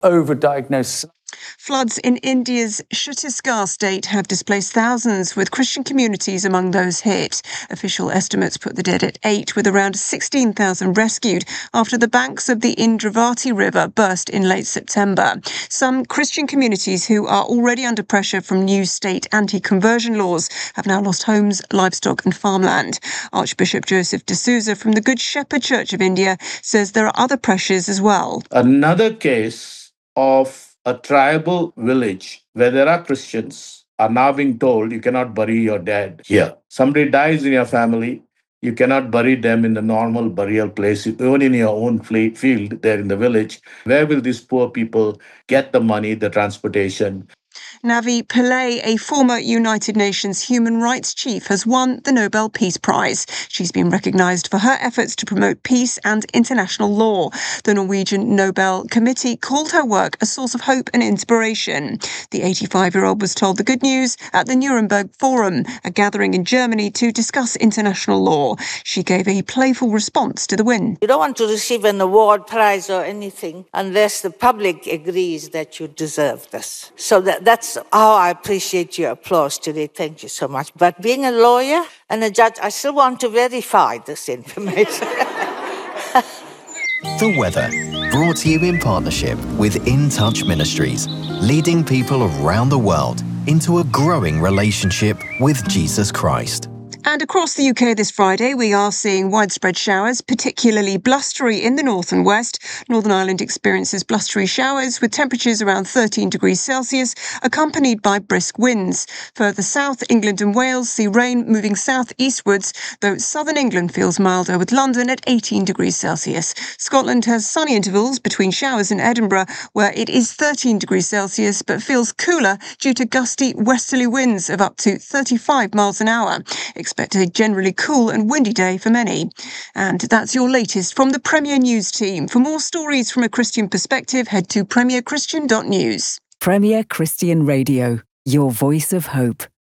overdiagnosed. Floods in India's Chhattisgarh state have displaced thousands, with Christian communities among those hit. Official estimates put the dead at 8, with around 16,000 rescued after the banks of the Indravati River burst in late September. Some Christian communities who are already under pressure from new state anti-conversion laws have now lost homes, livestock and farmland. Archbishop Joseph D'Souza from the Good Shepherd Church of India says there are other pressures as well. Another case of a tribal village where there are Christians are now being told you cannot bury your dead here. Somebody dies in your family, you cannot bury them in the normal burial place, even in your own field there in the village. Where will these poor people get the money, the transportation? Navi Pillay, a former United Nations human rights chief, has won the Nobel Peace Prize. She's been recognised for her efforts to promote peace and international law. The Norwegian Nobel Committee called her work a source of hope and inspiration. The 85-year-old was told the good news at the Nuremberg Forum, a gathering in Germany to discuss international law. She gave a playful response to the win. You don't want to receive an award, prize or anything unless the public agrees that you deserve this. So that's how I appreciate your applause today. Thank you so much. But being a lawyer and a judge, I still want to verify this information. The weather, brought to you in partnership with In Touch Ministries, leading people around the world into a growing relationship with Jesus Christ. And across the UK this Friday, we are seeing widespread showers, particularly blustery in the north and west. Northern Ireland experiences blustery showers with temperatures around 13 degrees Celsius, accompanied by brisk winds. Further south, England and Wales see rain moving south-eastwards, though southern England feels milder, with London at 18 degrees Celsius. Scotland has sunny intervals between showers in Edinburgh, where it is 13 degrees Celsius, but feels cooler due to gusty westerly winds of up to 35 miles an hour. Expect a generally cool and windy day for many. And that's your latest from the Premier News team. For more stories from a Christian perspective, head to premierchristian.news. Premier Christian Radio, your voice of hope.